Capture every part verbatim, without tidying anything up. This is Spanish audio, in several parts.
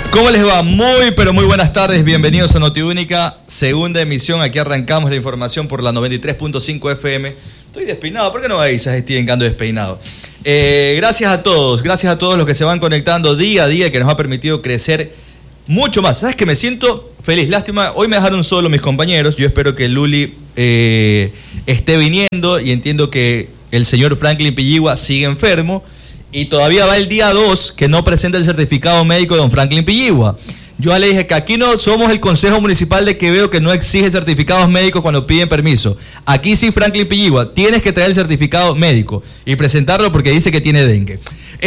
¿Cómo les va? Muy, pero muy buenas tardes. Bienvenidos a Notiúnica, segunda emisión. Aquí arrancamos la información por la noventa y tres punto cinco F M. Estoy despeinado. ¿Por qué no me avisas, Steven, que ando despeinado? Eh, gracias a todos. Gracias a todos los que se van conectando día a día, que nos ha permitido crecer mucho más. ¿Sabes que me siento feliz? Lástima, hoy me dejaron solo mis compañeros. Yo espero que Luli eh, esté viniendo y entiendo que el señor Franklin Pilligua sigue enfermo. Y todavía va el día dos que no presenta el certificado médico de don Franklin Pilligua. Yo ya le dije que aquí no somos el Consejo Municipal de Quevedo que no exige certificados médicos cuando piden permiso. Aquí sí, Franklin Pilligua, tienes que traer el certificado médico y presentarlo porque dice que tiene dengue.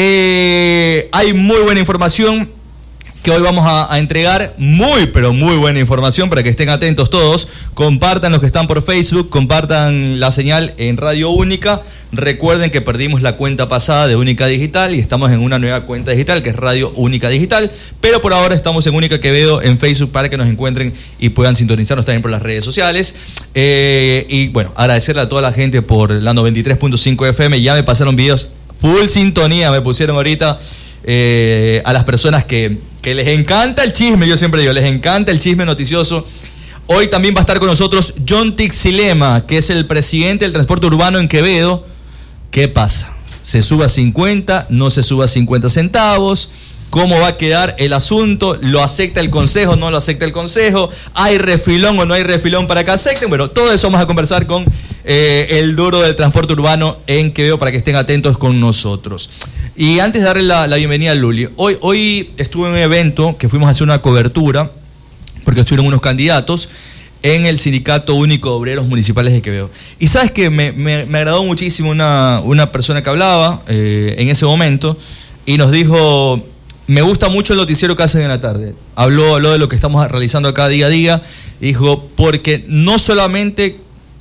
Eh, hay muy buena información que hoy vamos a, a entregar, muy pero muy buena información para que estén atentos todos. Compartan los que están por Facebook, compartan la señal en Radio Única. Recuerden que perdimos la cuenta pasada de Única Digital y estamos en una nueva cuenta digital que es Radio Única Digital, pero por ahora estamos en Única Quevedo en Facebook para que nos encuentren y puedan sintonizarnos también por las redes sociales. Eh, y bueno, agradecerle a toda la gente por la noventa y tres punto cinco F M. Ya me pasaron videos full sintonía, me pusieron ahorita. Eh, a las personas que, que les encanta el chisme, yo siempre digo, les encanta el chisme noticioso. Hoy también va a estar con nosotros John Tixilema, que es el presidente del transporte urbano en Quevedo. ¿Qué pasa? ¿Se sube a cincuenta? ¿No se sube a cincuenta centavos? ¿Cómo va a quedar el asunto? ¿Lo acepta el consejo? ¿No lo acepta el consejo? ¿Hay refilón o no hay refilón para que acepten? Bueno, todo eso vamos a conversar con eh, el duro del transporte urbano en Quevedo para que estén atentos con nosotros. Y antes de darle la, la bienvenida a Luli, hoy, hoy estuve en un evento que fuimos a hacer una cobertura, porque estuvieron unos candidatos en el Sindicato Único de Obreros Municipales de Quevedo. Y sabes que me, me, me agradó muchísimo una, una persona que hablaba eh, en ese momento y nos dijo: me gusta mucho el noticiero que hacen en la tarde. Habló, habló de lo que estamos realizando acá día a día. Y dijo, porque no solamente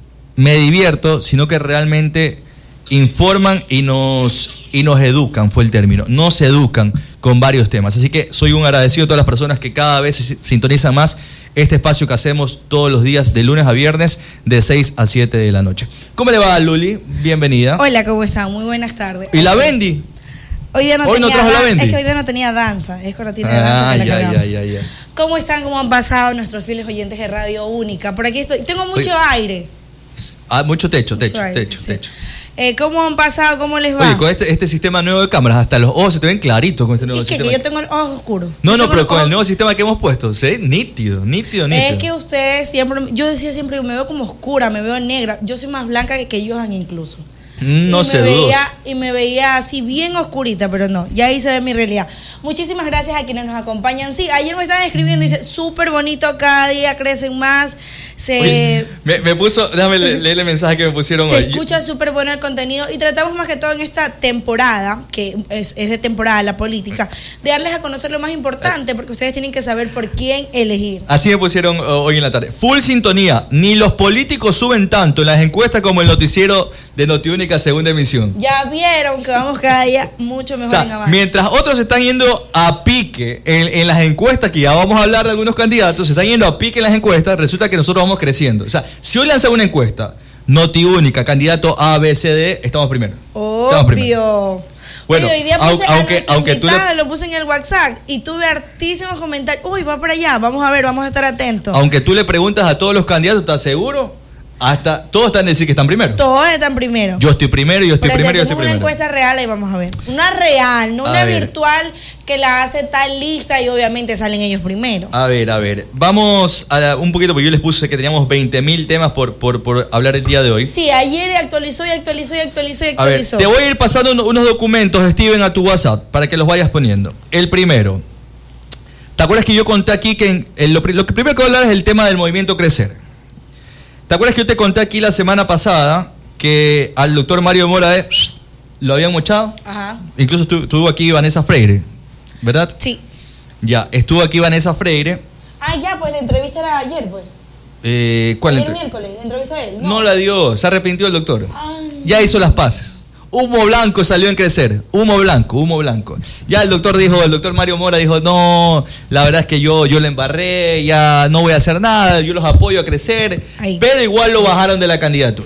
me divierto, sino que realmente informan y nos, y nos educan, fue el término. Nos educan con varios temas. Así que soy un agradecido a todas las personas que cada vez se sintonizan más este espacio que hacemos todos los días de lunes a viernes de seis a siete de la noche. ¿Cómo le va, Luli? Bienvenida. Hola, ¿cómo están? Muy buenas tardes. ¿Y la Bendy? Hoy día no Hoy tenía no trajo la Bendy. Es que hoy día no tenía danza, es que no tiene ah, danza. Que ya, la ya, ya, ya. ¿Cómo están? ¿Cómo han pasado nuestros fieles oyentes de Radio Única? Por aquí estoy. Tengo mucho Oye, aire. Ah, mucho techo, mucho techo, aire, techo, sí. techo. Eh, ¿Cómo han pasado? ¿Cómo les va? Oye, con este, este sistema nuevo de cámaras, hasta los ojos se te ven claritos con este nuevo ¿Y qué, sistema. que yo tengo los ojos oscuros? No, yo no, pero con ojos... el nuevo sistema que hemos puesto, se ve nítido, nítido, nítido. Es que ustedes siempre, yo decía siempre, me veo como oscura, me veo negra. Yo soy más blanca que, que Johan incluso. No sé, dudos. Y me veía así bien oscurita, pero no, ya ahí se ve mi realidad. Muchísimas gracias a quienes nos acompañan. Sí, ayer me estaban escribiendo, dice, súper bonito, cada día crecen más. Se Oye, me, me puso, déjame leer el mensaje que me pusieron se hoy. Se escucha súper bueno el contenido y tratamos más que todo en esta temporada, que es, es de temporada la política, de darles a conocer lo más importante, porque ustedes tienen que saber por quién elegir. Así me pusieron hoy en la tarde. Full sintonía, ni los políticos suben tanto en las encuestas como el noticiero de Notiúnica segunda emisión. Ya vieron que vamos cada día mucho mejor, o sea, en avance. Mientras otros se están yendo a pique en, en las encuestas, que ya vamos a hablar de algunos candidatos, se están yendo a pique en las encuestas, resulta que nosotros vamos creciendo. O sea, si hoy lanzan una encuesta, Notiúnica, candidato A, B, C, D, estamos primero. Obvio. Estamos primero. Bueno, Oye, hoy día puse aunque, aunque tú le... lo puse en el WhatsApp y tuve hartísimos comentarios. Uy, va para allá, vamos a ver, vamos a estar atentos. Aunque tú le preguntas a todos los candidatos, ¿estás seguro? Hasta todos están a decir que están primero. Todos están primero. Yo estoy primero, yo estoy Pero primero, yo estoy una primero. Una encuesta real ahí vamos a ver. Una real, no a una ver. virtual que la hace tal lista y obviamente salen ellos primero. A ver, a ver. Vamos a un poquito, porque yo les puse que teníamos veinte mil temas por, por, por hablar el día de hoy. Sí, ayer actualizó y actualizó y actualizó y actualizó. A ver, te voy a ir pasando unos documentos, Steven, a tu WhatsApp para que los vayas poniendo. El primero. ¿Te acuerdas que yo conté aquí que en, en lo, lo que primero que voy a hablar es el tema del movimiento Crecer? ¿Te acuerdas que yo te conté aquí la semana pasada que al doctor Mario Mora eh, lo habían mochado? Ajá. Incluso estuvo, estuvo aquí Vanessa Freire, ¿verdad? Sí. Ya, estuvo aquí Vanessa Freire. Ah, ya, pues la entrevista era ayer, pues. Eh, ¿Cuál el entrevista? miércoles, la entrevista de él. No. no la dio, se arrepintió el doctor. Ay. Ya hizo las paces. Humo blanco salió en Crecer, humo blanco, humo blanco. Ya el doctor dijo, el doctor Mario Mora dijo, no, la verdad es que yo, yo le embarré, ya no voy a hacer nada, yo los apoyo a crecer, Ay. pero igual lo bajaron de la candidatura.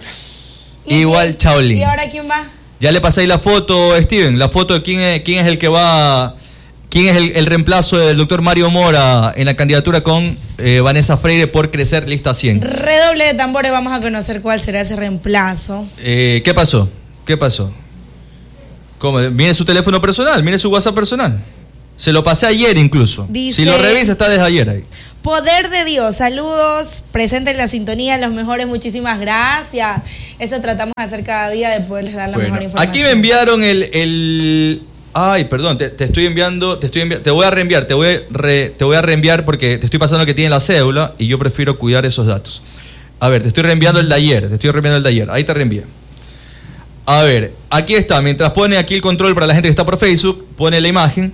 Igual Chaolín. ¿Y ahora quién va? Ya le pasé ahí la foto, Steven, la foto de quién es, quién es el que va ¿Quién es el, el reemplazo del doctor Mario Mora en la candidatura con eh, Vanessa Freire por Crecer Lista cien? Redoble de tambores, vamos a conocer cuál será ese reemplazo. Eh, ¿Qué pasó? ¿Qué pasó? ¿Cómo? Mire su teléfono personal, mire su WhatsApp personal. Se lo pasé ayer incluso. Dice, si lo revisa está desde ayer ahí. Poder de Dios, saludos, presente en la sintonía, los mejores, muchísimas gracias. Eso tratamos de hacer cada día, de poderles dar la bueno, mejor información. Aquí me enviaron el... el... Ay, perdón, te, te estoy enviando, te estoy envi... te voy a reenviar, te voy, re... te voy a reenviar porque te estoy pasando que tiene la cédula y yo prefiero cuidar esos datos. A ver, te estoy reenviando el de ayer, te estoy reenviando el de ayer, ahí te reenvié. A ver, aquí está, mientras pone aquí el control para la gente que está por Facebook, pone la imagen.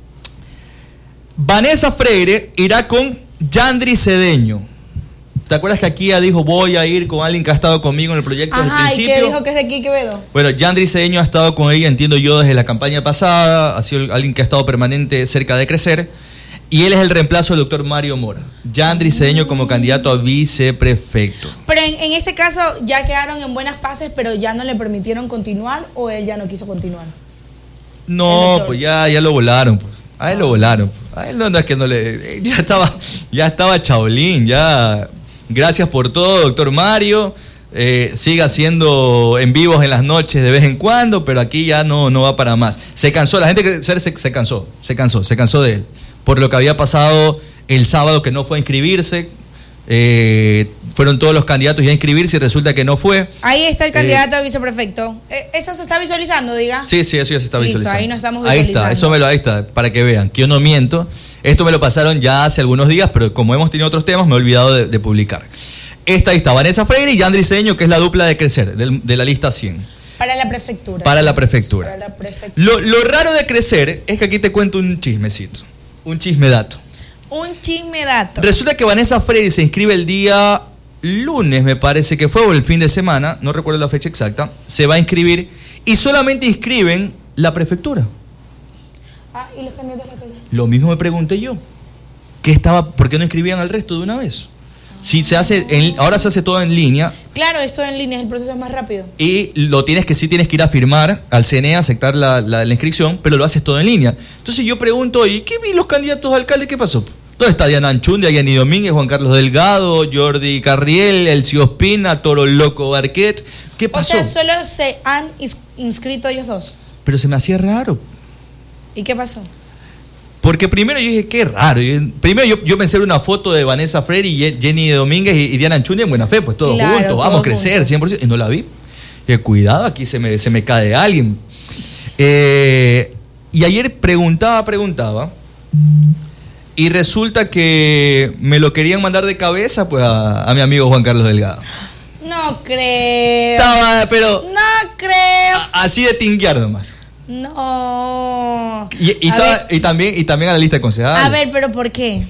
Vanessa Freire irá con Yandri Cedeño. ¿Te acuerdas que aquí ella dijo voy a ir con alguien que ha estado conmigo en el proyecto desde el Ajá, principio? ¿y qué dijo que es de aquí Quevedo? Bueno, Yandri Cedeño ha estado con ella, entiendo yo, desde la campaña pasada. Ha sido alguien que ha estado permanente cerca de Crecer. Y él es el reemplazo del doctor Mario Mora. Yandri Cedeño como candidato a viceprefecto. Pero en, en este caso ya quedaron en buenas paces, pero ya no le permitieron continuar o él ya no quiso continuar. No, pues ya, ya lo volaron. Pues. A él lo volaron. A él no, no es que no le... Ya estaba, ya estaba chabolín, ya... Gracias por todo, doctor Mario. Eh, siga haciendo en vivos en las noches de vez en cuando, pero aquí ya no, no va para más. Se cansó, la gente que se, se cansó, se cansó, se cansó de él. Por lo que había pasado el sábado que no fue a inscribirse. Eh, fueron todos los candidatos ya a inscribirse y resulta que no fue. Ahí está el candidato eh, a viceprefecto. ¿Eso se está visualizando, diga? Sí, sí, eso ya se está Listo, visualizando. ahí no estamos visualizando. Ahí está, eso me lo, ahí está, para que vean que yo no miento. Esto me lo pasaron ya hace algunos días, pero como hemos tenido otros temas, me he olvidado de, de publicar. Esta ahí está, Vanessa Freire y Yandri Cedeño, que es la dupla de Crecer, de, de la lista cien. Para la prefectura. Para la prefectura. Para la prefectura. Lo, lo raro de Crecer es que aquí te cuento un chismecito, un chismedato. Un chisme dato. Resulta que Vanessa Freire se inscribe el día lunes, me parece que fue, o el fin de semana, no recuerdo la fecha exacta, se va a inscribir y solamente inscriben la prefectura. Ah, ¿y los candidatos a la alcaldía? Lo mismo me pregunté yo. ¿Qué estaba, ¿Por qué no inscribían al resto de una vez? Si se hace, en, ahora se hace todo en línea. Claro, esto en línea, el proceso es más rápido. Y lo tienes que sí tienes que ir a firmar al C N E, aceptar la, la, la inscripción, pero lo haces todo en línea. Entonces yo pregunto, ¿y qué vi los candidatos a alcalde? ¿Qué pasó? ¿Dónde está Diana Anchundia, Yanni Domínguez, Juan Carlos Delgado, Jordi Carriel, Elcio Ospina, Toro Loco Barquet? ¿Qué pasó? O sea, solo se han inscrito ellos dos. Pero se me hacía raro. ¿Y qué pasó? Porque primero yo dije, qué raro. Primero yo, yo pensé en una foto de Vanessa Freire y Jenny Domínguez y, y Diana Anchundia en buena fe, pues todos claro, juntos, vamos a crecer, juntos. cien por ciento. Y no la vi. Y cuidado, aquí se me, se me cae alguien. Eh, y ayer preguntaba, preguntaba, y resulta que me lo querían mandar de cabeza pues a, a mi amigo Juan Carlos Delgado. No creo. Estaba, pero... No creo. A, así de tinguear nomás. No. Y, y, sabe, y, también, y también a la lista de concejales. A ver, pero ¿por qué?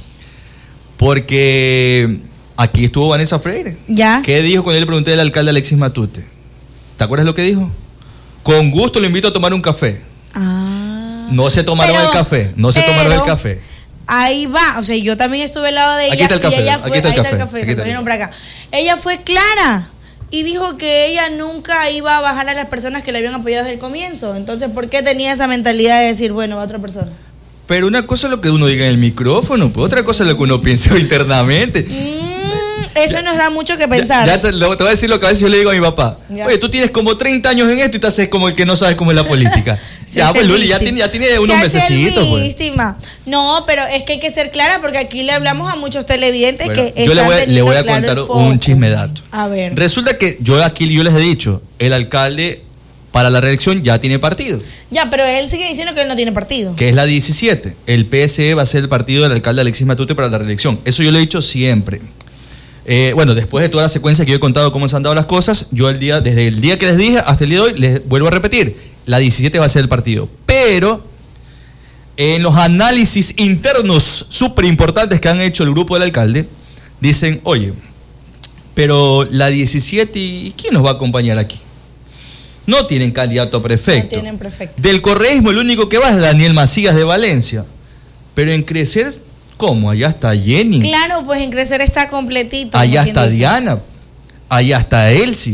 Porque aquí estuvo Vanessa Freire. ¿Ya? ¿Qué dijo cuando yo le pregunté al alcalde Alexis Matute? ¿Te acuerdas lo que dijo? Con gusto lo invito a tomar un café. Ah. No se tomaron pero, el café. No se pero, tomaron el café. Ahí va. O sea, yo también estuve al lado de ella. Aquí está el café. Y ella fue, aquí está el ahí café. está el café. Aquí Se está vinieron para acá. Ella fue clara. Y dijo que ella nunca iba a bajar a las personas que le habían apoyado desde el comienzo. Entonces, ¿por qué tenía esa mentalidad de decir, bueno, a otra persona? Pero una cosa es lo que uno diga en el micrófono, pues otra cosa es lo que uno piensa internamente. Mm, eso ya, nos da mucho que pensar. Ya, ya te, te voy a decir lo que a veces yo le digo a mi papá. Ya. Oye, tú tienes como treinta años en esto y te haces como el que no sabes cómo es la política. ya, pues Luli, ya tiene, ya tiene unos mesecitos. Pues. No, pero es que hay que ser clara porque aquí le hablamos a muchos televidentes bueno, que yo le voy, le voy a claro contar un chismedato. A ver. Resulta que yo aquí yo les he dicho, el alcalde para la reelección ya tiene partido. Ya, pero él sigue diciendo que él no tiene partido. Que es la diecisiete. El P S E va a ser el partido del alcalde Alexis Matute para la reelección. Eso yo lo he dicho siempre. Eh, bueno, después de toda la secuencia que yo he contado cómo se han dado las cosas, yo el día, desde el día que les dije hasta el día de hoy, les vuelvo a repetir, la diecisiete va a ser el partido. Pero en los análisis internos súper importantes que han hecho el grupo del alcalde, dicen, oye, pero la diecisiete, ¿y quién nos va a acompañar aquí? No tienen candidato a prefecto. No tienen prefecto. Del correísmo el único que va es Daniel Macías de Valencia. Pero en Crecer, ¿cómo? Allá está Jenny. Claro, pues en Crecer está completito. Allá está dice. Diana. Allá está Elsie.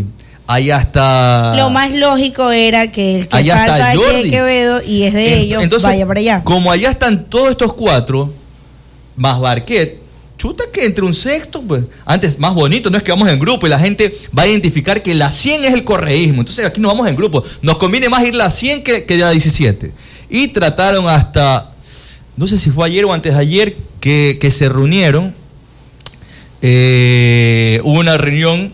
allá está... Lo más lógico era que el que allá falta está de Quevedo y es de en, ellos, entonces, vaya para allá. Como allá están todos estos cuatro, más Barquet, chuta que entre un sexto, pues, antes más bonito, no es que vamos en grupo y la gente va a identificar que la cien es el correísmo, entonces aquí no vamos en grupo, nos conviene más ir la cien que, que la diecisiete. Y trataron hasta, no sé si fue ayer o antes de ayer, que, que se reunieron, eh, hubo una reunión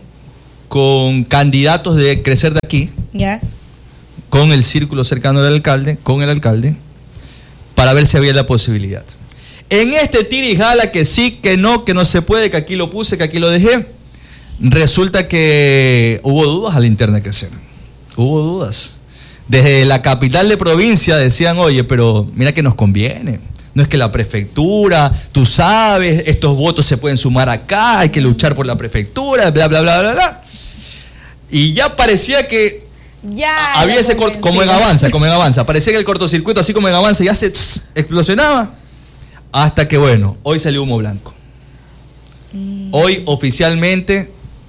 con candidatos de Crecer de aquí, ¿ya? Con el círculo cercano del alcalde, con el alcalde, para ver si había la posibilidad. En este tira y jala que sí, que no, que no se puede, que aquí lo puse, que aquí lo dejé, resulta que hubo dudas a la interna de Crecer. Hubo dudas. Desde la capital de provincia decían, oye, pero mira que nos conviene. No es que la prefectura, tú sabes, estos votos se pueden sumar acá, hay que luchar por la prefectura, bla, bla, bla, bla, bla. Y ya parecía que ya había ese corto, como en Avanza, como en Avanza. Parecía que el cortocircuito, así como en Avanza, ya se tss, explosionaba. Hasta que, bueno, hoy salió humo blanco. Mm. Hoy oficialmente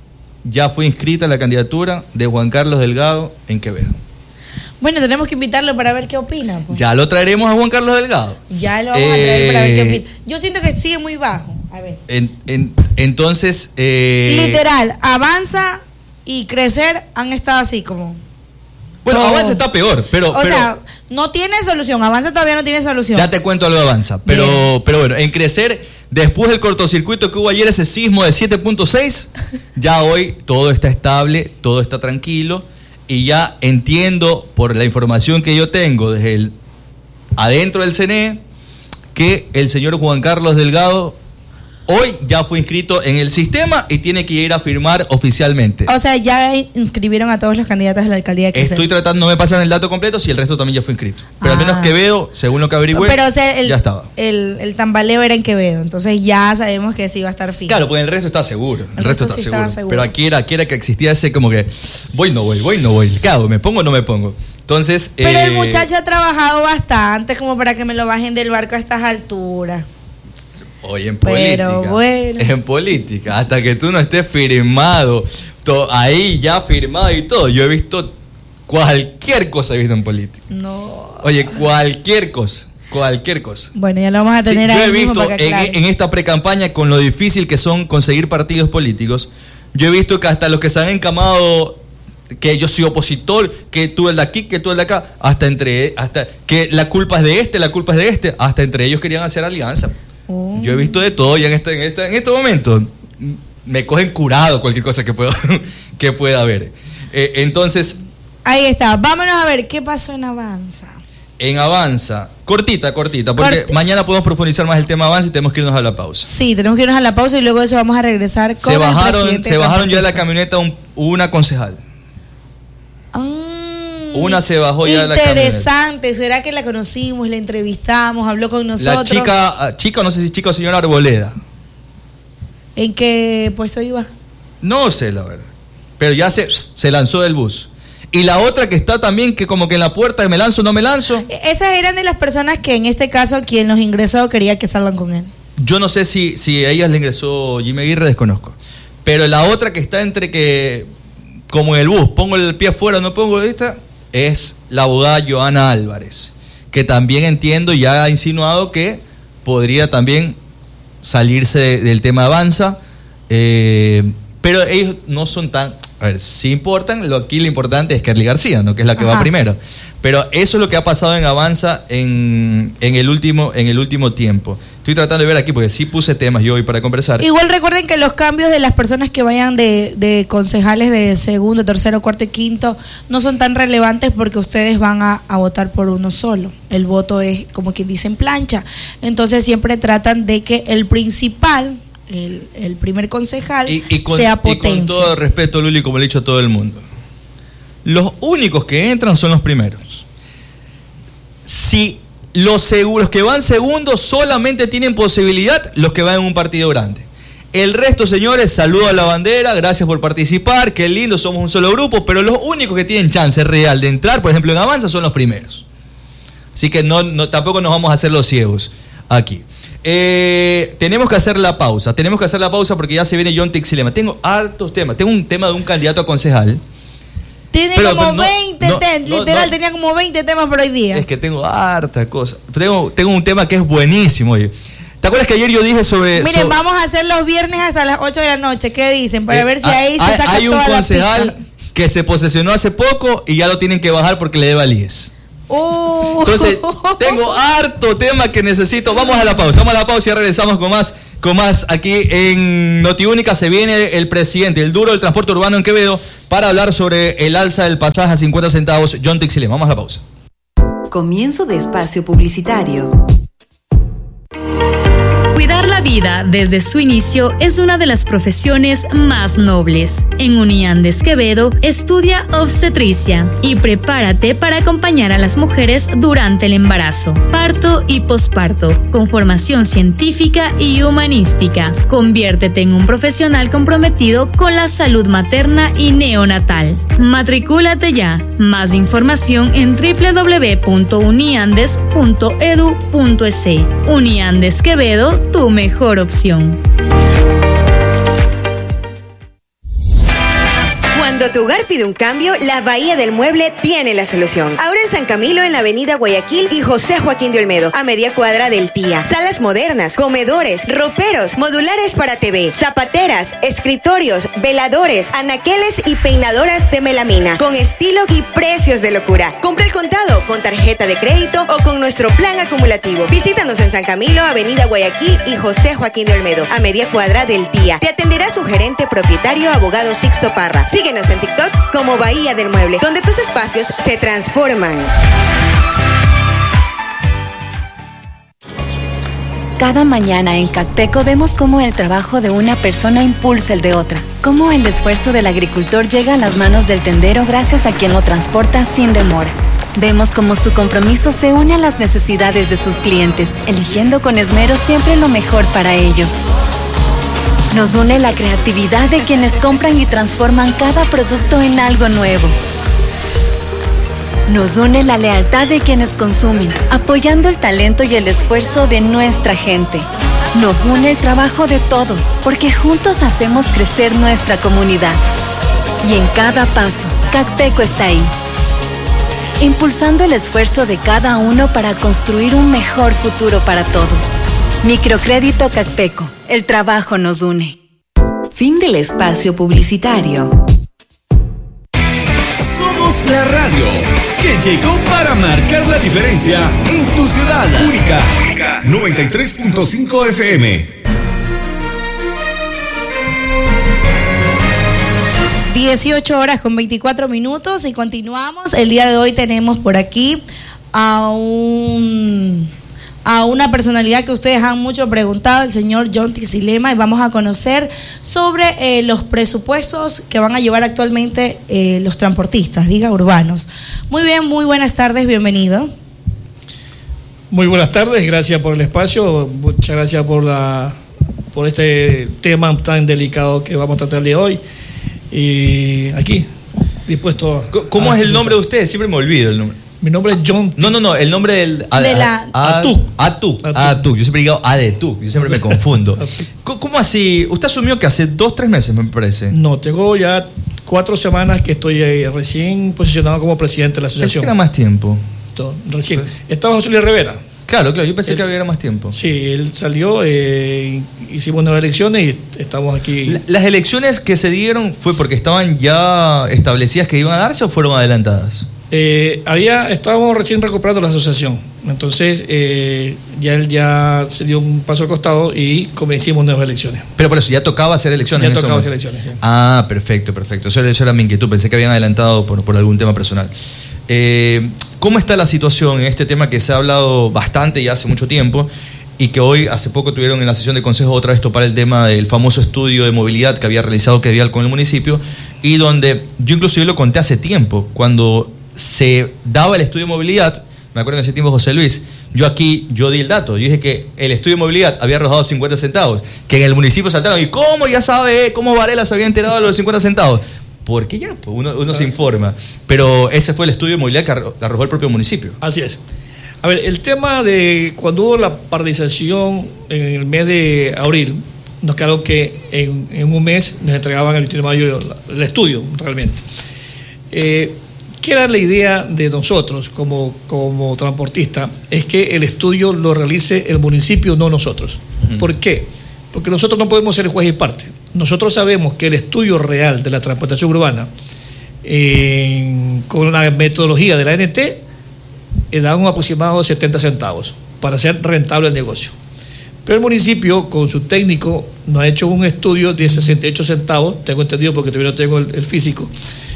ya fue inscrita la candidatura de Juan Carlos Delgado en Quevedo. Bueno, tenemos que invitarlo para ver qué opina. Pues. Ya lo traeremos a Juan Carlos Delgado. Ya lo vamos eh, a traer para ver qué opina. Yo siento que sigue muy bajo. A ver. En, en, entonces... Eh, Literal, Avanza y Crecer han estado así como... Bueno, todo. Avanza está peor, pero... O pero, sea, no tiene solución. Avanza todavía no tiene solución. Ya te cuento lo de Avanza. Pero, pero bueno, en Crecer, después del cortocircuito que hubo ayer, ese sismo de siete punto seis, ya hoy todo está estable, todo está tranquilo. Y ya entiendo, por la información que yo tengo desde el, adentro del C N E, que el señor Juan Carlos Delgado hoy ya fue inscrito en el sistema y tiene que ir a firmar oficialmente. O sea, ya inscribieron a todos los candidatos de la alcaldía de Crecer. Estoy tratando, no me pasan el dato completo, si el resto también ya fue inscrito. Pero ah. al menos Quevedo, según lo que averigüé, Pero, o sea, el, ya estaba. El, el tambaleo era en Quevedo, entonces ya sabemos que sí va a estar fijo. Claro, pues el resto está seguro. El, el resto, resto sí está seguro. seguro. Pero aquí era, aquí era que existía ese como que, voy, no voy, voy, no voy. ¿Qué hago? ¿Me pongo o no me pongo? Entonces... Pero eh, el muchacho ha trabajado bastante como para que me lo bajen del barco a estas alturas. Hoy en política, bueno. en política, hasta que tú no estés firmado, to, ahí ya firmado y todo. Yo he visto cualquier cosa he visto en política. No. Oye, cualquier cosa, cualquier cosa. Bueno, ya lo vamos a tener sí, ahí. Yo he visto para que, en, claro. en esta precampaña, con lo difícil que son conseguir partidos políticos, yo he visto que hasta los que se han encamado, que yo soy opositor, que tú el de aquí, que tú el de acá, hasta entre, hasta que la culpa es de este, la culpa es de este, hasta entre ellos querían hacer alianza. Oh. Yo he visto de todo y en este, en este, en este momento me cogen curado cualquier cosa que pueda, que pueda haber. Eh, entonces... Ahí está. Vámonos a ver qué pasó en Avanza. En Avanza, cortita, cortita, porque Corti. mañana podemos profundizar más el tema Avanza y tenemos que irnos a la pausa. Sí, tenemos que irnos a la pausa y luego de eso vamos a regresar con se bajaron, el Se bajaron ya de la camioneta un, una concejal. Ah. Una se bajó ya de la camioneta. Interesante, ¿será que la conocimos, la entrevistamos, habló con nosotros? La chica, chica, no sé si chica o señora Arboleda. ¿En qué puesto iba? No sé, la verdad. Pero ya se, se lanzó del bus. Y la otra que está también, que como que en la puerta, me lanzo, no me lanzo. Esas eran de las personas que en este caso quien los ingresó quería que salgan con él. Yo no sé si, si a ellas le ingresó Jimmy Aguirre, desconozco. Pero la otra que está entre que, como en el bus, pongo el pie afuera, no pongo esta... es la abogada Joana Álvarez, que también entiendo ya ha insinuado que podría también salirse de, del tema Avanza, eh, pero ellos no son tan... A ver, sí importan, lo, aquí lo importante es Kerly García, ¿no? Que es la que Ajá. va primero. Pero eso es lo que ha pasado en Avanza en, en, el último, en el último tiempo. Estoy tratando de ver aquí porque sí puse temas yo hoy para conversar. Igual recuerden que los cambios de las personas que vayan de, de concejales de segundo, tercero, cuarto y quinto no son tan relevantes porque ustedes van a, a votar por uno solo. El voto es, como quien dice, en plancha. Entonces siempre tratan de que el principal... El, el primer concejal y, y con, sea potencia. Y con todo respeto, Luli, como le he dicho a todo el mundo, los únicos que entran son los primeros. Si los seguros que van segundos solamente tienen posibilidad los que van en un partido grande. El resto, señores, saludo a la bandera, gracias por participar, qué lindo, somos un solo grupo, pero los únicos que tienen chance real de entrar, por ejemplo, en Avanza, son los primeros. Así que no, no, tampoco nos vamos a hacer los ciegos aquí. Eh, tenemos que hacer la pausa, tenemos que hacer la pausa porque ya se viene John Tixilema. Tengo hartos temas, tengo un tema de un candidato a concejal Tiene Pero, como pero no, veinte no, temas, no, literal, no. tenía como veinte temas por hoy día. Es que tengo harta cosa. Tengo, tengo un tema que es buenísimo, oye. ¿Te acuerdas que ayer yo dije sobre... Miren, so- vamos a hacer los viernes hasta las ocho de la noche. ¿Qué dicen? Para eh, ver si hay- ahí se hay, saca hay un toda la concejal pista. que se posesionó hace poco y ya lo tienen que bajar porque le debe al I E S. Uh. Entonces, tengo harto tema que necesito. Vamos a la pausa, vamos a la pausa y ya regresamos con más, con más aquí en Notiúnica. Se viene el presidente, el duro del transporte urbano en Quevedo, para hablar sobre el alza del pasaje a cincuenta centavos. John Tixile, vamos a la pausa. Comienzo de espacio publicitario. Cuidar la vida desde su inicio es una de las profesiones más nobles. En Uniandes Quevedo, estudia obstetricia y prepárate para acompañar a las mujeres durante el embarazo, parto y posparto, con formación científica y humanística. Conviértete en un profesional comprometido con la salud materna y neonatal. Matricúlate ya. Más información en doble u doble u doble u punto uniandes punto e d u punto e s. Uniandes Quevedo, tu mejor opción. Cuando tu hogar pide un cambio, la Bahía del Mueble tiene la solución. Ahora en San Camilo, en la avenida Guayaquil y José Joaquín de Olmedo, a media cuadra del Tía. Salas modernas, comedores, roperos, modulares para T V, zapateras, escritorios, veladores, anaqueles y peinadoras de melamina, con estilo y precios de locura. Compra el contado con tarjeta de crédito o con nuestro plan acumulativo. Visítanos en San Camilo, avenida Guayaquil y José Joaquín de Olmedo, a media cuadra del Tía. Te atenderá su gerente propietario, abogado Sixto Parra. Síguenos en TikTok como Bahía del Mueble, donde tus espacios se transforman. Cada mañana en Cacteco vemos cómo el trabajo de una persona impulsa el de otra, cómo el esfuerzo del agricultor llega a las manos del tendero gracias a quien lo transporta sin demora. Vemos cómo su compromiso se une a las necesidades de sus clientes, eligiendo con esmero siempre lo mejor para ellos. Nos une la creatividad de quienes compran y transforman cada producto en algo nuevo. Nos une la lealtad de quienes consumen, apoyando el talento y el esfuerzo de nuestra gente. Nos une el trabajo de todos, porque juntos hacemos crecer nuestra comunidad. Y en cada paso, Cacteco está ahí, impulsando el esfuerzo de cada uno para construir un mejor futuro para todos. Microcrédito Cacteco, el trabajo nos une. Fin del espacio publicitario. Somos la radio que llegó para marcar la diferencia en tu ciudad. Única noventa y tres punto cinco F M. dieciocho horas con veinticuatro minutos y continuamos. El día de hoy tenemos por aquí a un... a una personalidad que ustedes han mucho preguntado, el señor John Tixilema, y vamos a conocer sobre eh, los presupuestos que van a llevar actualmente eh, los transportistas, diga, urbanos. Muy bien, muy buenas tardes, bienvenido. Muy buenas tardes, gracias por el espacio, muchas gracias por la por este tema tan delicado que vamos a tratar el día de hoy. Y aquí, dispuesto a... ¿Cómo es el nombre de usted? Siempre me olvido el nombre. Mi nombre es John. No, no, no, el nombre del... A, de la... a, Atuc. Atuc. Atuc. Yo siempre digo A de Tuc. Yo siempre me confundo. ¿Cómo así? Usted asumió que hace dos, tres meses, me parece. No, tengo ya cuatro semanas que estoy eh, recién posicionado como presidente de la asociación. Pensé que era más tiempo. Todo, recién. Estaba José Luis Rivera. Claro, claro, yo pensé El, que había más tiempo. Sí, él salió, eh, hicimos nuevas elecciones y estamos aquí. La, ¿Las elecciones que se dieron fue porque estaban ya establecidas que iban a darse o fueron adelantadas? Eh, había, estábamos recién recuperando la asociación, entonces eh, ya él ya se dio un paso al costado y comencimos nuevas elecciones. Pero por eso, ya tocaba hacer elecciones. Ya en ese tocaba momento. hacer elecciones, sí. Ah, perfecto, perfecto. Eso, eso era mi inquietud, pensé que habían adelantado por, por algún tema personal. Eh, ¿Cómo está la situación en este tema que se ha hablado bastante ya hace mucho tiempo y que hoy, hace poco, tuvieron en la sesión de consejo otra vez topar el tema del famoso estudio de movilidad que había realizado Quevial con el municipio y donde yo inclusive lo conté hace tiempo, cuando se daba el estudio de movilidad, me acuerdo en ese tiempo José Luis, yo aquí, yo di el dato, yo dije que el estudio de movilidad había arrojado cincuenta centavos, que en el municipio saltaron, ¿y cómo ya sabe, cómo Varela se había enterado de los cincuenta centavos? Porque ya, pues uno, uno se informa, pero ese fue el estudio de movilidad que arrojó el propio municipio. Así es. A ver, el tema de cuando hubo la paralización en el mes de abril, nos quedaron que en, en un mes nos entregaban el veintiuno de mayo el estudio, realmente. Eh, ¿Qué era la idea de nosotros como, como transportistas? Es que el estudio lo realice el municipio, no nosotros. Uh-huh. ¿Por qué? Porque nosotros no podemos ser juez y parte. Nosotros sabemos que el estudio real de la transportación urbana, eh, con la metodología de la A N T, eh, da un aproximado de setenta centavos para ser rentable el negocio. Pero el municipio, con su técnico, nos ha hecho un estudio de sesenta y ocho centavos, tengo entendido porque todavía no tengo el, el físico,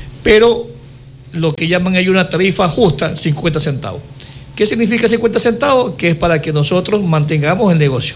pero lo que llaman ahí una tarifa justa, cincuenta centavos. ¿Qué significa cincuenta centavos? Que es para que nosotros mantengamos el negocio.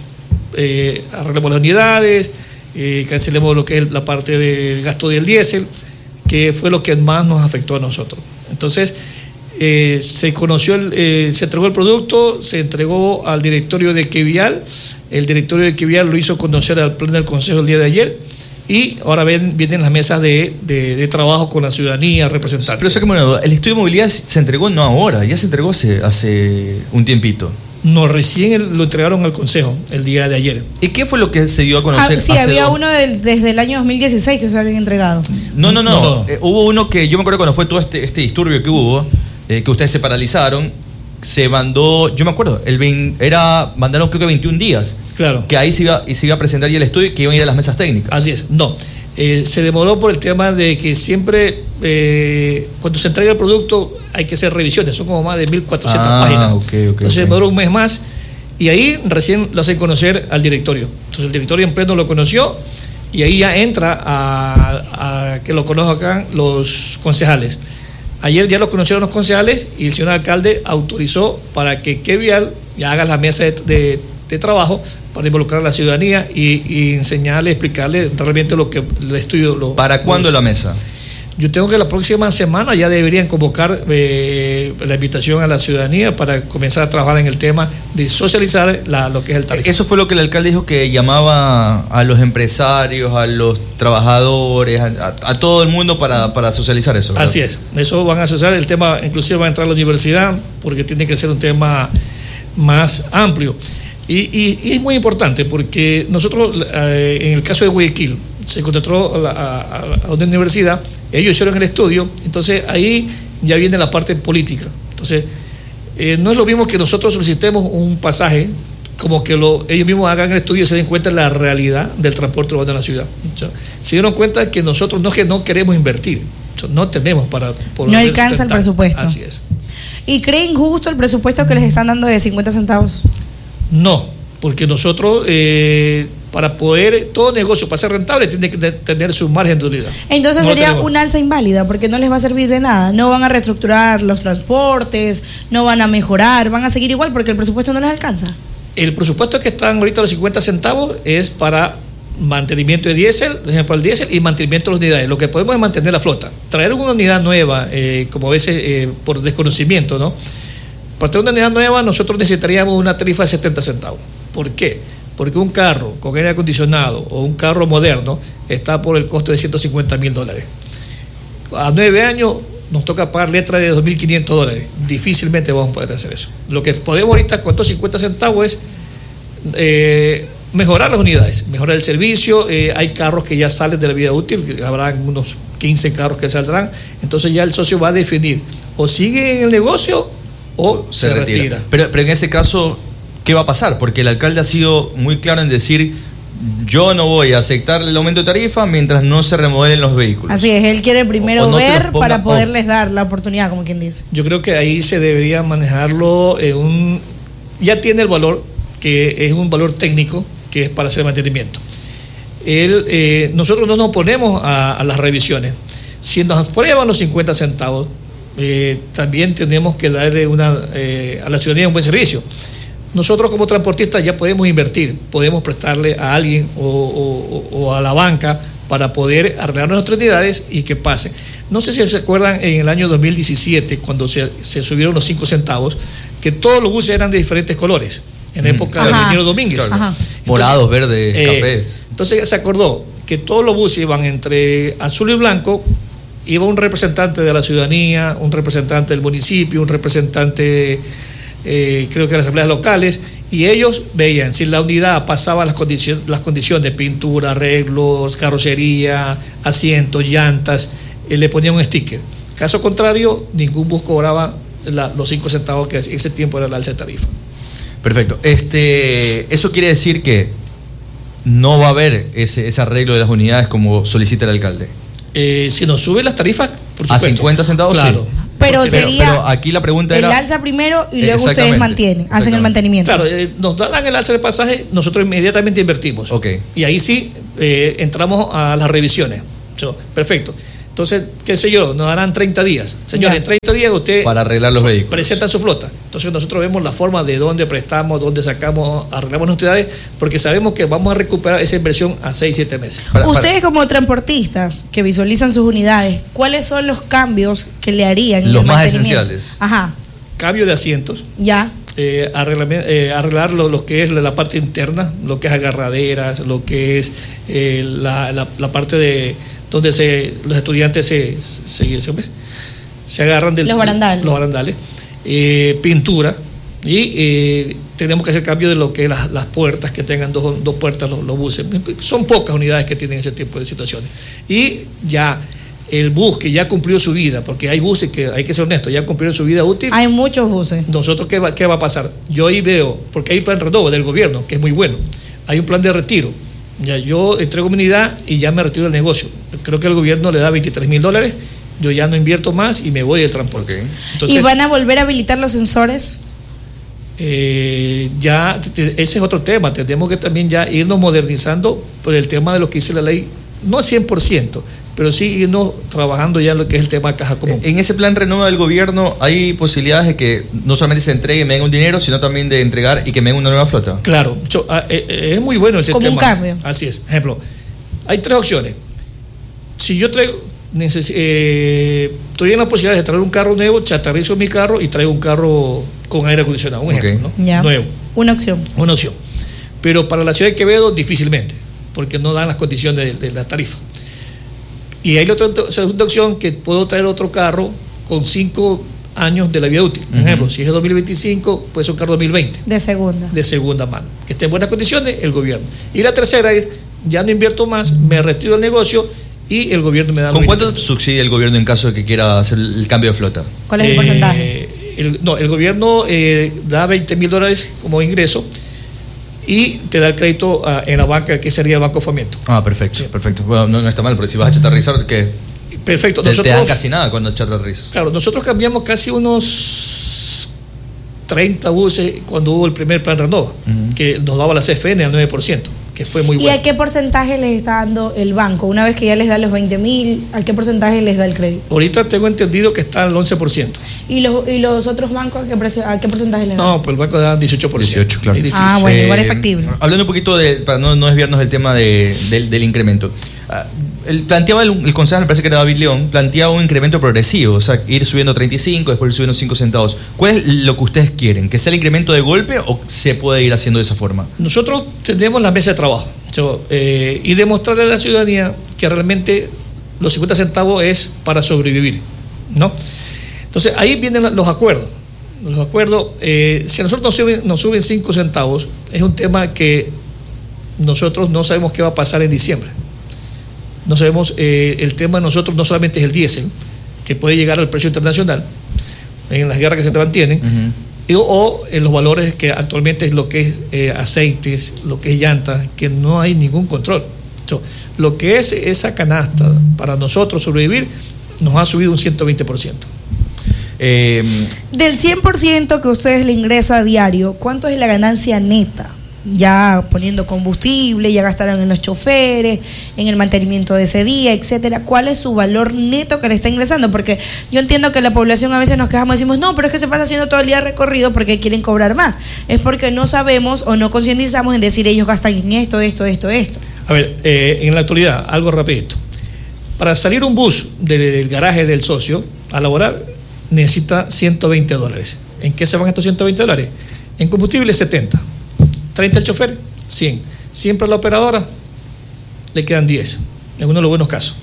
Eh, arreglemos las unidades, eh, cancelemos lo que es la parte del gasto del diésel, que fue lo que más nos afectó a nosotros. Entonces, eh, se conoció, el, eh, se entregó el producto, se entregó al directorio de Quevial, el directorio de Quevial lo hizo conocer al pleno del consejo el día de ayer, y ahora ven, vienen las mesas de, de, de trabajo con la ciudadanía, representantes. Pero sáqueme una duda, el estudio de movilidad se entregó no ahora, ya se entregó hace, hace un tiempito. No, recién el, lo entregaron al consejo el día de ayer. ¿Y qué fue lo que se dio a conocer? Ah, sí, había dos... uno del, desde el año dos mil dieciséis que se habían entregado. No, no, no, no, no. Eh, hubo uno que yo me acuerdo cuando fue todo este, este disturbio que hubo, eh, que ustedes se paralizaron, se mandó, yo me acuerdo, el veinte, era, mandaron creo que veintiún días. Claro. Que ahí se iba, y se iba a presentar ya el estudio y que iban a ir a las mesas técnicas. Así es, no. Eh, se demoró por el tema de que siempre, eh, cuando se entrega el producto, hay que hacer revisiones. Son como más de mil cuatrocientas ah, páginas. Okay, okay, Entonces okay. demoró un mes más y ahí recién lo hacen conocer al directorio. Entonces el directorio en pleno lo conoció y ahí ya entra a, a que lo conozcan los concejales. Ayer ya lo conocieron los concejales y el señor alcalde autorizó para que Quevial ya haga la mesa de, de, de trabajo para involucrar a la ciudadanía y, y enseñarle, explicarle realmente lo que el estudio... Lo, ¿Para cuándo lo, la mesa? Yo tengo que la próxima semana ya deberían convocar eh, la invitación a la ciudadanía para comenzar a trabajar en el tema de socializar la, lo que es el tarifa. Eso fue lo que el alcalde dijo, que llamaba a los empresarios, a los trabajadores, a, a, a todo el mundo para, para socializar eso, ¿verdad? Así es, eso van a socializar, el tema inclusive va a entrar a la universidad porque tiene que ser un tema más amplio. Y, y, y es muy importante porque nosotros, eh, en el caso de Guayaquil, se contrató a, la, a, a una universidad, ellos hicieron el estudio, entonces ahí ya viene la parte política. Entonces, eh, no es lo mismo que nosotros solicitemos un pasaje, como que lo, ellos mismos hagan el estudio y se den cuenta de la realidad del transporte urbano de la ciudad. O sea, se dieron cuenta que nosotros no es que no queremos invertir, o sea, no tenemos para... No alcanza el presupuesto. Así es. ¿Y creen justo el presupuesto que les están dando de cincuenta centavos? No, porque nosotros, eh, para poder, todo negocio, para ser rentable, tiene que de, tener su margen de utilidad. Entonces no sería un alza inválida, porque no les va a servir de nada. No van a reestructurar los transportes, no van a mejorar, van a seguir igual porque el presupuesto no les alcanza. El presupuesto que están ahorita los cincuenta centavos es para mantenimiento de diésel, por ejemplo, el diésel y mantenimiento de las unidades. Lo que podemos es mantener la flota. Traer una unidad nueva, eh, como a veces eh, por desconocimiento, ¿no? Para tener una unidad nueva nosotros necesitaríamos una tarifa de setenta centavos. ¿Por qué? Porque un carro con aire acondicionado o un carro moderno está por el costo de ciento cincuenta mil dólares. A nueve años nos toca pagar letra de dos mil quinientos dólares. Difícilmente vamos a poder hacer eso. Lo que podemos ahorita con estos cincuenta centavos es eh, mejorar las unidades, mejorar el servicio. Eh, hay carros que ya salen de la vida útil, habrá unos quince carros que saldrán. Entonces ya el socio va a definir o sigue en el negocio o se, se retira. retira. Pero, pero en ese caso, ¿qué va a pasar? Porque el alcalde ha sido muy claro en decir: yo no voy a aceptar el aumento de tarifa mientras no se remodelen los vehículos. Así es, él quiere primero no ver ponga, para poderles oh. dar la oportunidad, como quien dice. Yo creo que ahí se debería manejarlo en un... Ya tiene el valor, que es un valor técnico, que es para hacer mantenimiento. Él, eh, nosotros no nos oponemos a, a las revisiones. Si nos aprueban los cincuenta centavos, Eh, también tenemos que darle una, eh, a la ciudadanía un buen servicio. Nosotros como transportistas ya podemos invertir, podemos prestarle a alguien o, o, o a la banca para poder arreglar nuestras unidades y que pase. No sé si se acuerdan en el año dos mil diecisiete, cuando se, se subieron los cinco centavos, que todos los buses eran de diferentes colores, en mm. época Ajá. del ingeniero Domínguez. Claro. Morados, verdes, eh, cafés. Entonces se acordó que todos los buses iban entre azul y blanco. Iba un representante de la ciudadanía, un representante del municipio, un representante, eh, creo que de las asambleas locales, y ellos veían si la unidad pasaba las condiciones, las condiciones de pintura, arreglos, carrocería, asientos, llantas, eh, le ponían un sticker. Caso contrario, ningún bus cobraba la, los cinco centavos que ese tiempo era el alza de tarifa. Perfecto. Este, eso quiere decir que no va a haber ese, ese arreglo de las unidades como solicita el alcalde. Eh, si nos suben las tarifas, por supuesto. ¿A cincuenta centavos? Claro. Sí. Pero Porque, sería pero, pero aquí la pregunta el era... alza primero y luego ustedes mantienen, hacen el mantenimiento. Claro, eh, nos dan el alza de pasaje, nosotros inmediatamente invertimos. Okay. Y ahí sí eh, entramos a las revisiones. So, perfecto. Entonces, qué sé yo, nos darán treinta días. Señores, en treinta días usted... Para arreglar los vehículos. Presentan su flota. Entonces nosotros vemos la forma de dónde prestamos, dónde sacamos, arreglamos nuestras unidades, porque sabemos que vamos a recuperar esa inversión a seis, siete meses. Para, para. Ustedes como transportistas que visualizan sus unidades, ¿cuáles son los cambios que le harían? en Los el más mantenimiento? esenciales. Ajá. Cambio de asientos. Ya. Eh, arreglar, eh, arreglar lo, lo que es la, la parte interna, lo que es agarraderas, lo que es eh, la, la, la parte de donde se, los estudiantes se, se, se, se agarran del, los barandales, los barandales eh, pintura, y eh, tenemos que hacer cambio de lo que es las, las puertas, que tengan dos, dos puertas los, los buses. Son pocas unidades que tienen ese tipo de situaciones. Y ya el bus que ya cumplió su vida, porque hay buses que, hay que ser honestos, ya cumplieron su vida útil. Hay muchos buses. Nosotros, ¿qué va, qué va a pasar? Yo ahí veo, porque hay un plan de renovo del gobierno, que es muy bueno. Hay un plan de retiro. Ya yo entrego mi unidad y ya me retiro del negocio. Creo que el gobierno le da veintitrés mil dólares, yo ya no invierto más y me voy del transporte. Okay. Entonces, ¿y van a volver a habilitar los sensores? Eh, ya, ese es otro tema. Tenemos que también ya irnos modernizando por el tema de lo que dice la ley, no cien por ciento, pero sí irnos trabajando ya en lo que es el tema de caja común. En ese plan renuevo del gobierno hay posibilidades de que no solamente se entregue y me den un dinero, sino también de entregar y que me den una nueva flota. Claro, yo, ah, eh, es muy bueno el sistema. Como un cambio. Así es. Ejemplo, hay tres opciones. Si yo traigo, neces- eh, estoy en la posibilidad de traer un carro nuevo, chatarrizo mi carro y traigo un carro con aire acondicionado, un ejemplo, Ok. ¿no? Ya. Nuevo. Una opción. Una opción. Pero para la ciudad de Quevedo, difícilmente, porque no dan las condiciones de, de la tarifa. Y hay otra segunda opción, que puedo traer otro carro con cinco años de la vida útil. Por Uh-huh. ejemplo, si es de dos mil veinticinco, pues es un carro dos mil veinte. De segunda. De segunda mano. Que esté en buenas condiciones, el gobierno. Y la tercera es, ya no invierto más, me retiro del negocio y el gobierno me da... ¿Con los cuánto veinte. subsidia el gobierno en caso de que quiera hacer el cambio de flota? ¿Cuál es el Eh, porcentaje? el, no, el gobierno eh, da veinte mil dólares como ingreso y te da el crédito uh, en la banca, que sería el Banco Fomento. Ah, perfecto, Sí. perfecto. Bueno, no, no está mal, porque si vas a chatarrizar, que Perfecto. te, te Nosotros, dan casi nada cuando chatarrizas. claro, nosotros cambiamos casi unos treinta buses cuando hubo el primer plan Renova, Uh-huh. que nos daba la C F N al nueve por ciento, que fue muy ¿Y bueno. a qué porcentaje les está dando el banco? Una vez que ya les da los veinte mil, ¿a qué porcentaje les da el crédito? Ahorita tengo entendido que está al once por ciento. ¿Y los, y los otros bancos a qué, prese- a qué porcentaje les dan? No, pues el banco da dieciocho por ciento. dieciocho, claro. Es difícil. Ah, bueno, igual es factible. Hablando un poquito de, para no, no desviarnos del tema de, del, del incremento. Ah, el, planteaba el, el concejal, me parece que era David León, planteaba un incremento progresivo, o sea, ir subiendo treinta y cinco, después ir subiendo cinco centavos. ¿Cuál es lo que ustedes quieren? ¿Que sea el incremento de golpe o se puede ir haciendo de esa forma? Nosotros tenemos la mesa de trabajo, so, eh, y demostrarle a la ciudadanía que realmente los cincuenta centavos es para sobrevivir, ¿no? Entonces ahí vienen los acuerdos. Los acuerdos, eh, si a nosotros nos suben, nos suben cinco centavos, es un tema que nosotros no sabemos qué va a pasar en diciembre. No sabemos, eh, el tema de nosotros no solamente es el diésel, que puede llegar al precio internacional, en las guerras que se mantienen, Uh-huh. y- o en los valores que actualmente es lo que es eh, aceites, lo que es llantas, que no hay ningún control. So, lo que es esa canasta para nosotros sobrevivir nos ha subido un ciento veinte por ciento. Eh, Del cien por ciento que ustedes le ingresa a diario, ¿cuánto es la ganancia neta? Ya poniendo combustible, ya gastaron en los choferes, en el mantenimiento de ese día, etcétera. ¿Cuál es su valor neto que le está ingresando? Porque yo entiendo que la población a veces nos quejamos y decimos, no, pero es que se pasa haciendo todo el día recorrido porque quieren cobrar más. Es porque no sabemos o no concientizamos en decir ellos gastan en esto, esto, esto, esto. A ver, eh, en la actualidad, algo rapidito. Para salir un bus del, del garaje del socio a laborar, necesita ciento veinte dólares. ¿En qué se van estos ciento veinte dólares? En combustible, setenta. treinta el chofer, cien. Siempre a la operadora le quedan diez, en uno de los buenos casos.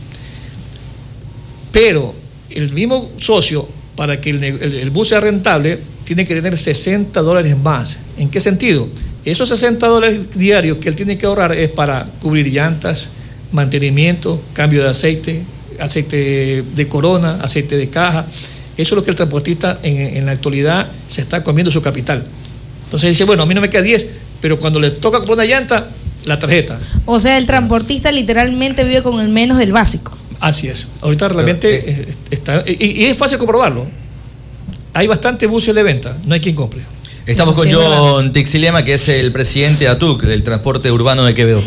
Pero el mismo socio, para que el, el, el bus sea rentable, tiene que tener sesenta dólares más. ¿En qué sentido? Esos sesenta dólares diarios que él tiene que ahorrar es para cubrir llantas, mantenimiento, cambio de aceite, aceite de Corona, aceite de caja. Eso es lo que el transportista en, en la actualidad se está comiendo su capital. Entonces dice, bueno, a mí no me queda diez, pero cuando le toca comprar una llanta, la tarjeta. O sea, el transportista literalmente vive con el menos del básico. Así es. Ahorita realmente eh, está... Y, y es fácil comprobarlo. Hay bastante buses de venta, no hay quien compre. Estamos Eso con sí, John Tixilema, que es el presidente de A T U C, del transporte urbano de Quevedo.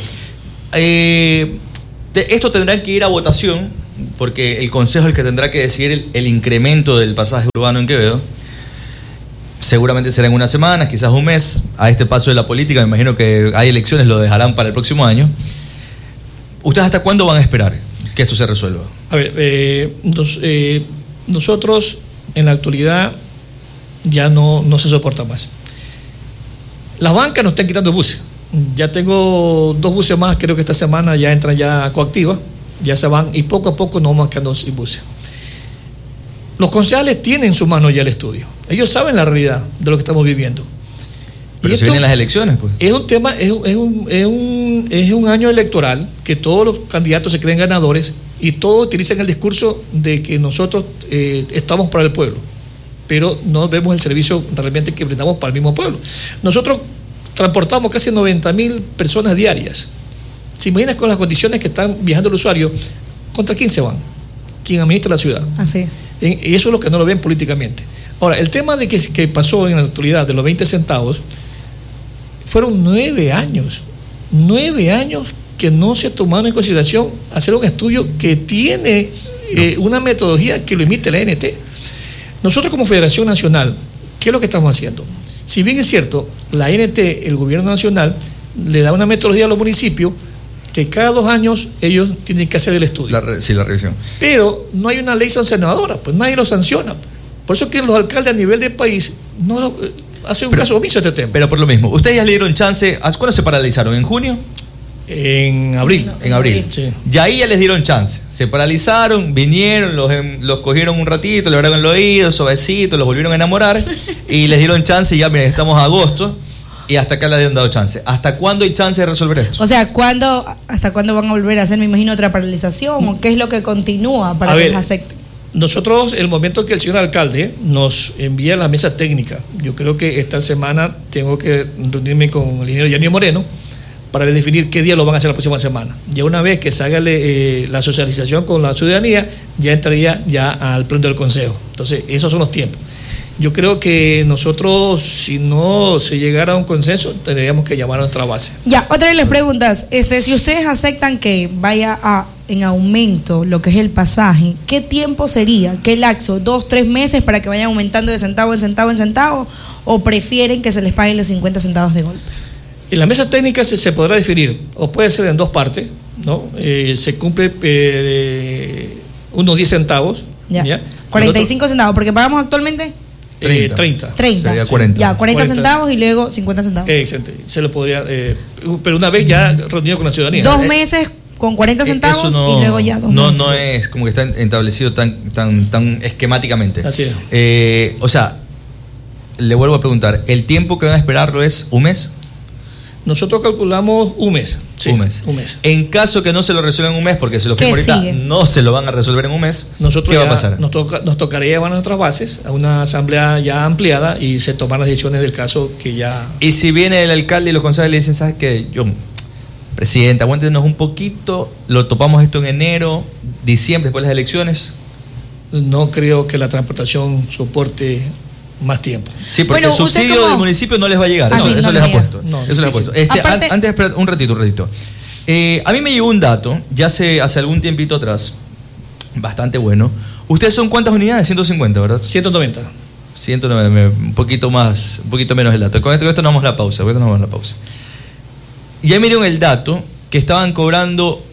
Eh, te, esto tendrá que ir a votación, porque el Consejo es el que tendrá que decidir el, el incremento del pasaje urbano en Quevedo. Seguramente será en unas semanas, quizás un mes. A este paso de la política, me imagino que hay elecciones, lo dejarán para el próximo año. ¿Ustedes hasta cuándo van a esperar que esto se resuelva? A ver, eh, nos, eh, nosotros en la actualidad ya no, no se soporta más. Las bancas nos están quitando buses. Ya tengo dos buses más, creo que esta semana ya entran ya coactivas, ya se van y poco a poco nos vamos quedando sin buses. Los concejales tienen en su mano ya el estudio. Ellos saben la realidad de lo que estamos viviendo. Pero si vienen las elecciones, pues. Es un tema, es, es, un, es, un, es un año electoral que todos los candidatos se creen ganadores y todos utilizan el discurso de que nosotros eh, estamos para el pueblo, pero no vemos el servicio realmente que brindamos para el mismo pueblo. Nosotros transportamos casi noventa mil personas diarias. ¿Se imaginan con las condiciones que están viajando el usuario? ¿Contra quién se van? ¿Quién administra la ciudad? Así. Y eso es lo que no lo ven políticamente. Ahora, el tema de que, que pasó en la actualidad de los veinte centavos, fueron nueve años, nueve años que no se tomaron en consideración hacer un estudio que tiene eh, una metodología que lo emite la A N T. Nosotros como Federación Nacional, ¿qué es lo que estamos haciendo? Si bien es cierto, la A N T, el gobierno nacional, le da una metodología a los municipios que cada dos años ellos tienen que hacer el estudio. La, sí, la revisión. Pero no hay una ley sancionadora, pues nadie lo sanciona. Por eso que los alcaldes a nivel del país no lo, eh, hacen un pero, caso omiso a este tema. Pero por lo mismo, ¿ustedes ya le dieron chance? ¿Cuándo se paralizaron? ¿En junio? En abril. No, en abril. Sí. Ya ahí ya les dieron chance. Se paralizaron, vinieron, los, los cogieron un ratito, le abrieron el oído, suavecito, los volvieron a enamorar y les dieron chance y ya, miren, estamos a agosto. Y hasta acá le han dado chance. ¿Hasta cuándo hay chance de resolver esto? O sea, ¿cuándo, ¿hasta cuándo van a volver a hacer, me imagino, otra paralización? ¿O qué es lo que continúa para a que ver, los acepten? Nosotros, el momento que el señor alcalde nos envía la mesa técnica, yo creo que esta semana tengo que reunirme con el ingeniero Yanio Moreno para definir qué día lo van a hacer la próxima semana. Ya una vez que se haga eh, la socialización con la ciudadanía, ya entraría ya al pleno del Consejo. Entonces, esos son los tiempos. Yo creo que nosotros, si no se llegara a un consenso, tendríamos que llamar a nuestra base. Ya, otra de las preguntas, este, si ustedes aceptan que vaya a, en aumento lo que es el pasaje, ¿qué tiempo sería? ¿Qué lapso? ¿Dos, tres meses para que vayan aumentando de centavo en centavo en centavo? ¿O prefieren que se les paguen los cincuenta centavos de golpe? En la mesa técnica se, se podrá definir, o puede ser en dos partes, ¿no? Eh, se cumple eh, unos diez centavos. Ya. ¿Ya? cuarenta y cinco centavos, porque pagamos actualmente... treinta. treinta. treinta. Sería cuarenta. Ya, cuarenta centavos y luego cincuenta centavos. Excelente. Se lo podría, eh, pero una vez ya reunido con la ciudadanía. Dos meses con cuarenta centavos no, y luego ya dos no, meses. No es como que está establecido tan, tan, tan esquemáticamente. Así es. Eh, o sea, le vuelvo a preguntar, ¿el tiempo que van a esperarlo es un mes? Nosotros calculamos un mes. Sí, un mes. Un mes. En caso que no se lo resuelvan en un mes, porque se lo firmo ahorita, sigue? no se lo van a resolver en un mes, nosotros ¿qué ya, va a pasar? Nos, toca, nos tocaría llevar a nuestras bases a una asamblea ya ampliada y se toman las decisiones del caso que ya... Y si viene el alcalde y los concejales le dicen, ¿sabes qué? Yo, presidente, aguántenos un poquito, lo topamos esto en enero, diciembre, después de las elecciones. No creo que la transportación soporte más tiempo. Sí, porque bueno, el subsidio como... del municipio no les va a llegar. Ah, Eso, sí, eso no les ha llega. puesto. No, eso les ha puesto. Este, Aparte... an, antes, espera, un ratito, un ratito. Eh, a mí me llegó un dato, ya hace, hace algún tiempito atrás, bastante bueno. ¿Ustedes son cuántas unidades? ciento cincuenta, ¿verdad? ciento noventa. ciento noventa, un poquito más, un poquito menos el dato. Con esto, con esto nos vamos a la pausa, con esto nos vamos a la pausa. Y ahí miren el dato, que estaban cobrando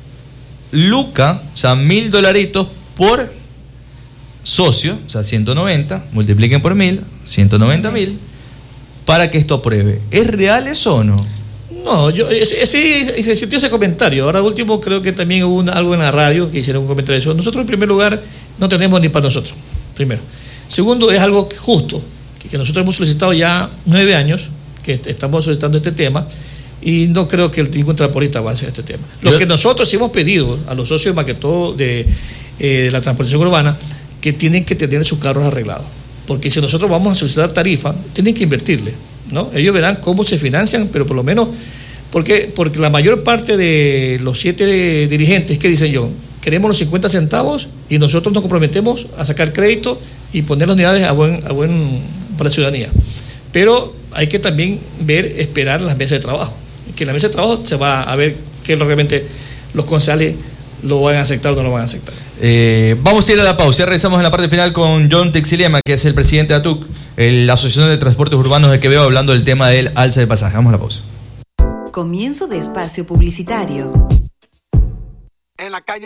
Luca, o sea, mil dolaritos por socio, o sea, ciento noventa, multipliquen por mil, ciento noventa mil, para que esto apruebe. ¿Es real eso o no? No, yo sí se sintió ese comentario. Ahora último creo que también hubo una, algo en la radio que hicieron un comentario de eso. Nosotros en primer lugar no tenemos ni para nosotros, primero. Segundo, es algo justo, que, que nosotros hemos solicitado ya nueve años, que estamos solicitando este tema. y no creo que ningún transportista avance en este tema. Lo Yo... que nosotros hemos pedido a los socios más que todo de, eh, de la transportación urbana, que tienen que tener sus carros arreglados, porque si nosotros vamos a solicitar tarifa, tienen que invertirle, ¿no? Ellos verán cómo se financian, pero por lo menos, porque, porque la mayor parte de los siete dirigentes que dicen yo, queremos los cincuenta centavos y nosotros nos comprometemos a sacar crédito y poner las unidades a buen, a buen para la ciudadanía. Pero hay que también ver, esperar las mesas de trabajo. Que en la mesa de trabajo se va a ver que realmente los concejales lo van a aceptar o no lo van a aceptar. Eh, vamos a ir a la pausa. Ya regresamos en la parte final con John Texilema, que es el presidente de A T U C, la Asociación de Transportes Urbanos de Quevedo, hablando del tema del alza de pasaje. Vamos a la pausa. Comienzo de espacio publicitario. En la calle